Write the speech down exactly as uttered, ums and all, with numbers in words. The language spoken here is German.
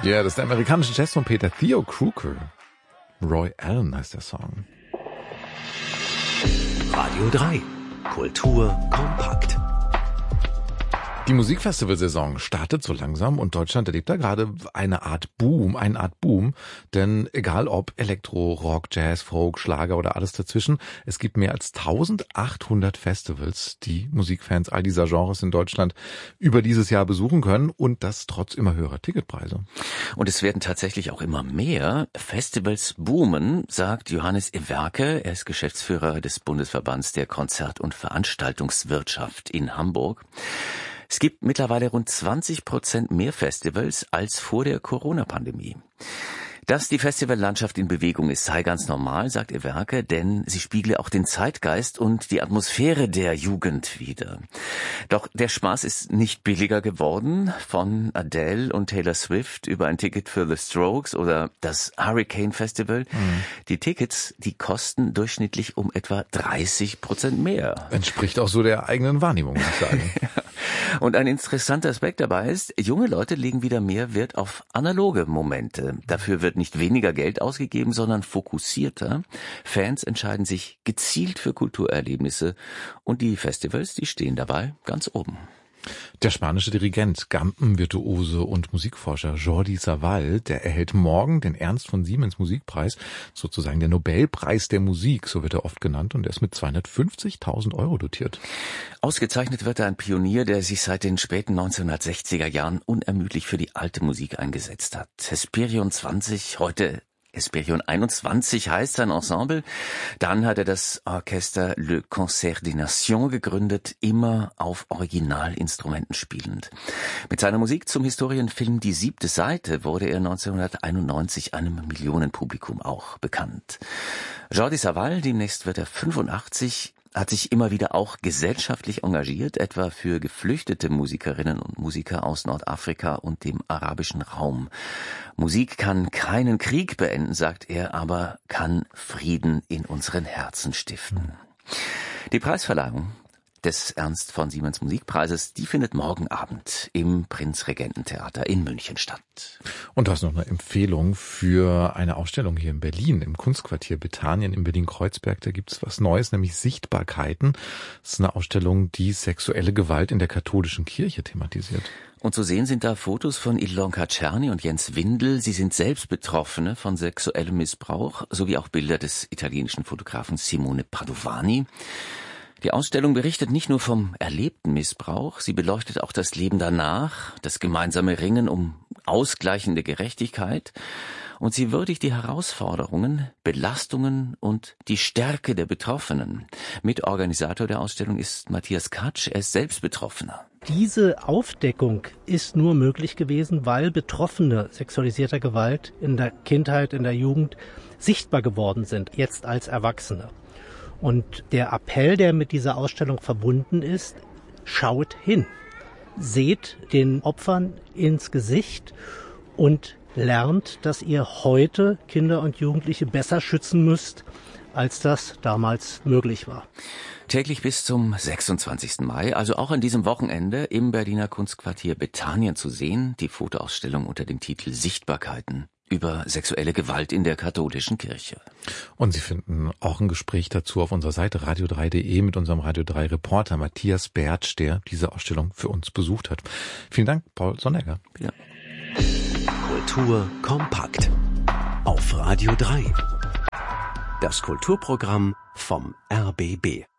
Ja, das ist der amerikanische Jazztrompeter Theo Croker. Roy Allen heißt der Song. Radio drei. Kultur kompakt. Die Musikfestivalsaison startet so langsam und Deutschland erlebt da gerade eine Art Boom, eine Art Boom, denn egal ob Elektro, Rock, Jazz, Folk, Schlager oder alles dazwischen, es gibt mehr als eintausendachthundert Festivals, die Musikfans all dieser Genres in Deutschland über dieses Jahr besuchen können und das trotz immer höherer Ticketpreise. Und es werden tatsächlich auch immer mehr. Festivals boomen, sagt Johannes Ewerke, er ist Geschäftsführer des Bundesverbands der Konzert- und Veranstaltungswirtschaft in Hamburg. Es gibt mittlerweile rund zwanzig Prozent mehr Festivals als vor der Corona-Pandemie. Dass die Festivallandschaft in Bewegung ist, sei ganz normal, sagt Ewerke, denn sie spiegle auch den Zeitgeist und die Atmosphäre der Jugend wider. Doch der Spaß ist nicht billiger geworden. Von Adele und Taylor Swift über ein Ticket für The Strokes oder das Hurricane Festival. Mhm. Die Tickets, die kosten durchschnittlich um etwa dreißig Prozent mehr. Entspricht auch so der eigenen Wahrnehmung, muss ich sagen. Ja. Und ein interessanter Aspekt dabei ist, junge Leute legen wieder mehr Wert auf analoge Momente. Dafür wird nicht weniger Geld ausgegeben, sondern fokussierter. Fans entscheiden sich gezielt für Kulturerlebnisse und die Festivals, die stehen dabei ganz oben. Der spanische Dirigent, Gampenvirtuose und Musikforscher Jordi Savall, der erhält morgen den Ernst von Siemens Musikpreis, sozusagen der Nobelpreis der Musik, so wird er oft genannt, und er ist mit zweihundertfünfzigtausend Euro dotiert. Ausgezeichnet wird er ein Pionier, der sich seit den späten neunzehnhundertsechziger Jahren unermüdlich für die alte Musik eingesetzt hat. Hesperion zwanzig, heute Hesperion einundzwanzig heißt sein Ensemble. Dann hat er das Orchester Le Concert des Nations gegründet, immer auf Originalinstrumenten spielend. Mit seiner Musik zum Historienfilm Die siebte Seite wurde er neunzehnhunderteinundneunzig einem Millionenpublikum auch bekannt. Jordi Savall, demnächst wird er fünfundachtzig, hat sich immer wieder auch gesellschaftlich engagiert, etwa für geflüchtete Musikerinnen und Musiker aus Nordafrika und dem arabischen Raum. Musik kann keinen Krieg beenden, sagt er, aber kann Frieden in unseren Herzen stiften. Die Preisverleihung des Ernst von Siemens Musikpreises, die findet morgen Abend im Prinzregententheater in München statt. Und du hast noch eine Empfehlung für eine Ausstellung hier in Berlin, im Kunstquartier Bethanien in Berlin-Kreuzberg. Da gibt es was Neues, nämlich Sichtbarkeiten. Das ist eine Ausstellung, die sexuelle Gewalt in der katholischen Kirche thematisiert. Und zu sehen sind da Fotos von Ilonka Czerny und Jens Windel. Sie sind selbst Betroffene von sexuellem Missbrauch, sowie auch Bilder des italienischen Fotografen Simone Padovani. Die Ausstellung berichtet nicht nur vom erlebten Missbrauch, sie beleuchtet auch das Leben danach, das gemeinsame Ringen um ausgleichende Gerechtigkeit und sie würdigt die Herausforderungen, Belastungen und die Stärke der Betroffenen. Mitorganisator der Ausstellung ist Matthias Katsch, er ist selbst Betroffener. Diese Aufdeckung ist nur möglich gewesen, weil Betroffene sexualisierter Gewalt in der Kindheit, in der Jugend sichtbar geworden sind, jetzt als Erwachsene. Und der Appell, der mit dieser Ausstellung verbunden ist, schaut hin, seht den Opfern ins Gesicht und lernt, dass ihr heute Kinder und Jugendliche besser schützen müsst, als das damals möglich war. Täglich bis zum sechsundzwanzigsten Mai, also auch an diesem Wochenende im Berliner Kunstquartier Bethanien zu sehen, die Fotoausstellung unter dem Titel Sichtbarkeiten über sexuelle Gewalt in der katholischen Kirche. Und Sie finden auch ein Gespräch dazu auf unserer Seite radio drei punkt de mit unserem Radio drei Reporter Matthias Bertsch, der diese Ausstellung für uns besucht hat. Vielen Dank, Paul Sonnecker. Ja. Kultur kompakt auf Radio drei. Das Kulturprogramm vom R B B.